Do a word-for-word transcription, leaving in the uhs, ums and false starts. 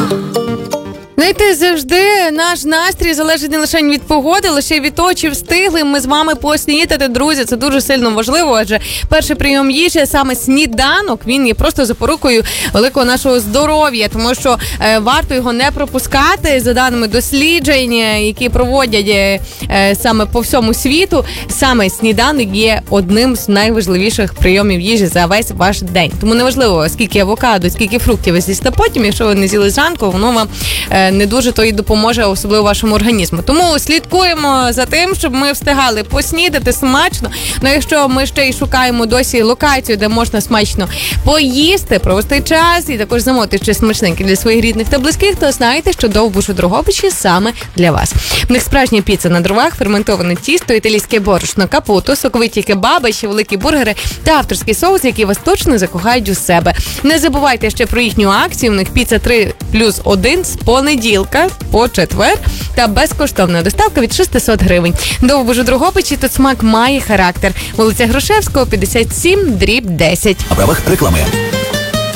Знаєте, завжди наш настрій залежить не лише від погоди, лише й від того, чи встигли ми з вами поснідати, друзі. Це дуже сильно важливо, адже перший прийом їжі, саме сніданок, він є просто запорукою великого нашого здоров'я, тому що е, варто його не пропускати. За даними досліджень, які проводять е, саме по всьому світу, саме сніданок є одним з найважливіших прийомів їжі за весь ваш день. Тому неважливо, скільки авокадо, скільки фруктів ви з'їсте потім, якщо ви не з'їли зранку, воно вам е, не дуже то і допоможе, особливо вашому організму. Тому слідкуємо за тим, щоб ми встигали поснідати смачно. Ну, якщо ми ще й шукаємо досі локацію, де можна смачно поїсти, провести час і також замовити щось смачненьке для своїх рідних та близьких, то знайте, що Довбуш у Дрогобичі саме для вас. В них справжня піца на дровах, ферментоване тісто, італійське борошно, капуто, соковиті кебаби, ще великі бургери та авторський соус, які вас точно закохають у себе. Не забувайте ще про їхню акцію. У них піца три плюс один з понеділка по четвер та безкоштовна доставка від шістсот гривень. Довбуш у Дрогобичі, тут смак має характер. Вулиця Грушевського, п'ятдесят сім, дріб десять. На правах реклами.